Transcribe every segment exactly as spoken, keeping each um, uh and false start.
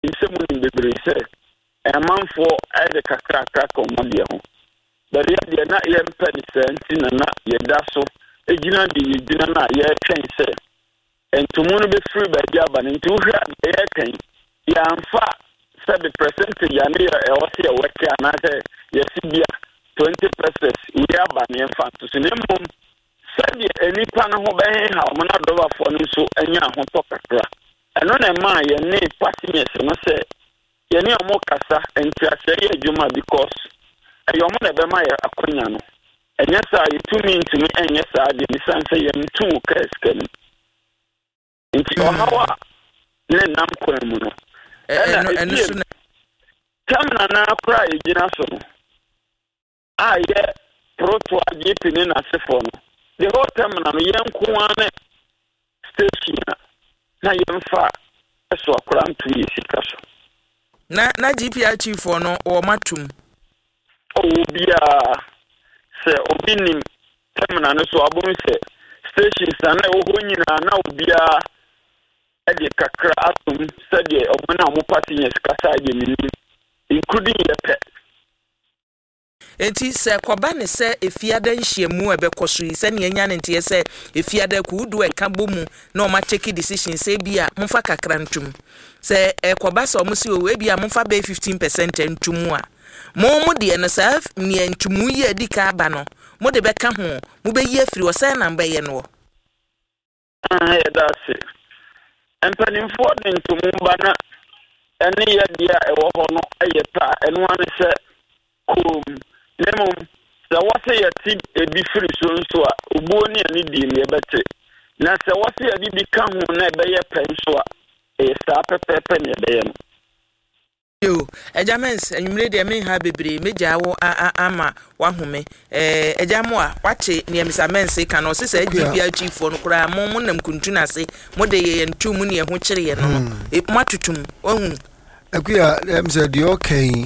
isemu ni bebre se e manfo e de kakra kakra ko mabia ho bari ya na ye mpani senti na na ye daso ejina de ye jina na ye twen se entumu no be free ba dia ba ne ntu hwa ye kan ya amfa se the percentage ya ne e o se e weke ana se ye sibia twenty percent we aba ne mfa to se ne mom se de enipa no ho be ha o na do ba fo no so anya ho to kakra eno na ma ye ne passenger no se ye ne omo kasa enti asere adwuma because ayo mo na be ma ye akonya no enya sa ye tumi ntumi enya sa de ni sanse ye ntu kaskan enti o hawa ne nam kwan mu no eno eno so na tamna na akra ye gina so no a ye proto agp ne na sefo no the whole tamna no ye nko ane station na ye mfa eso akra ntu ye sika so na na G P R chief no o matum obia se obinim tamna no so abun se stations na wo ho nyina na obia e de kakra atum se de omuna mo passengers kasa agemi including the pet enti se koba ne se efiada nhyiamu ebekoso yi se ne nya ne nte se efiada ku du e ka bomu na o ma take decision se bia momfa kakra ntum se e koba so mo si o we bia momfa be fifteen percent ntumu a mo mo de no se ne ntumu yi adika aba no mo de be ka ho mo be yi afiri o se na mba ye no ah yeah that's it empany for the ntumu bana ene ye dia e wo ho no ayeta eno ane se kum lemon se wose ye ti e bi firi so nso a obuo ne ani di ne bete na se wose ye bi ka ho na be ye pen so a e sa pepepe ne be ye no yo ejamens enwumre de me ha bebre meja wo ama wahome eh ejamo a wache ne emisamens ka no se se G P R chief no kura mo mo nam kuntu na se mo de ye ntum ne ho kire ye no e matutum ohun akuya em se de okay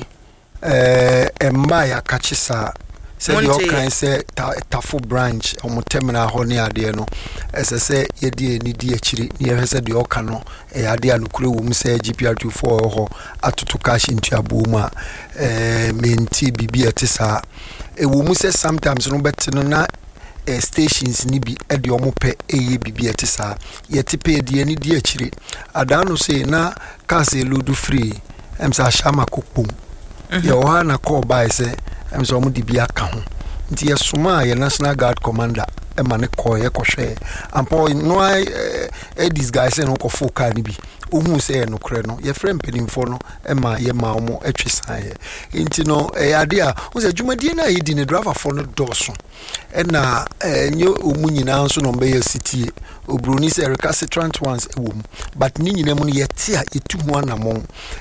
eh emma ya kachisa se de okay se tafo branch o terminal ho ne ade no ese se ye die ni die akiri ne ye se de okay no e ade anukure wo mu se G P R twenty-four ho atutu cash into abom a eh menti bibia tisa e wo mu se sometimes no bet no na eh, stations ni bi e de omo pe eye bibia tisa ye tipe de ni die akiri adano se na case load free em sa shama kokpom ye o ha na call by se em so mo di bia ka ho nti ye soma ye National Guard commander e ma ne call ye kohwe ampo no ai e disguise no ko foka ni bi ohun se no kre no ye frem pedinfo no e ma ye ma omo atwesan ye nti no e ade a wo se dwumadie na ye di ne driver for no doso e na enye omu nyina nso no mbe ye city obroni se recalcitrant ones ewom but ni nyina mu no ye te a yetu ho anamon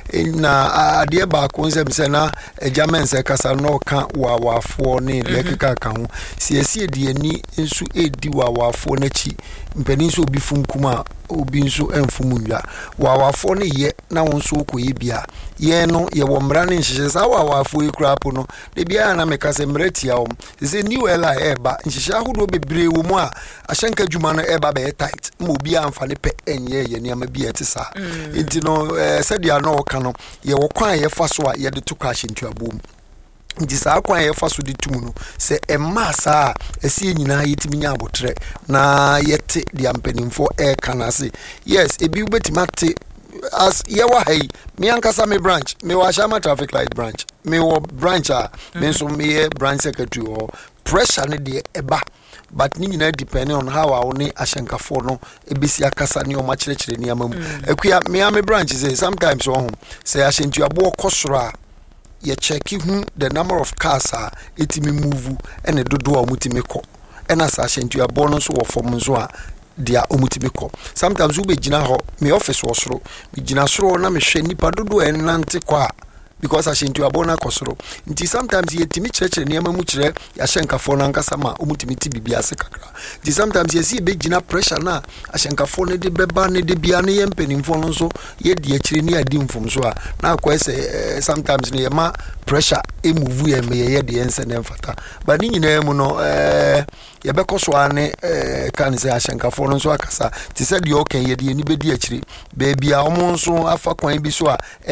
na ade ba ko nsem se na ejamen se kasa no ka wa wafo ne de keka ka ho siesie de ani nso edi wa wafo na chi mpani nso obi funkuma obi nso emfumu nwa wa wafo ne ye na won so koye bia ye no ye wo mra ne nhihye sa wa wafo e krapo no de bia na meka se mratia om se new ela eba nhihye ahodo bebre wo mu a ahyanka dwuma no eba be tight mo bia amfa ne pe enye ye niam bia etisa enti no se dia no ka no ye wo kwan ye fa so a ye de to cash into abom nti saa kwan ye fa so de tumu no se emma saa esi nyina yetimi nya abotre na yete de ampanimfo e kanase yes ebi ubetimate as ye wa hai me ankasa me branch me wa Shama traffic light branch me wo branch a me so me branch secretary or pressure ne de eba but ni nyina depend on how a oni ahyankafo no ebesi akasa ne o ma kirekire ne amamu akua me am branch say sometimes o hom say ahyentu abo okosoro a ye check who the number of cars are etimi move and the dodo omutimi ko ena sa ahyentu abo no so wo fom so a dia omutimi ko sometimes we be gina ho me office wo soro me gina soro na me hwe nipa dodo enante kwa because ahyentu abo na kosoro nti sometimes ye timi kirekire ne amamu kire ahyenkafo na nkasa ma omutimi ti bibia se kakra nti sometimes ye si be gina pressure na ahyenkafo ne de beba ne de bia ne ye mpanimfo no so ye de akire ne adi mfom so a na akwa se sometimes ne ye ma pressure e move ye me ye de ense ne mfata ba ni nyina mu no eh ye be koso ane eh kan se ahyenkafo no so akasa ti se de okay ye de ni be di akire ba bia omo so afa kwan bi so a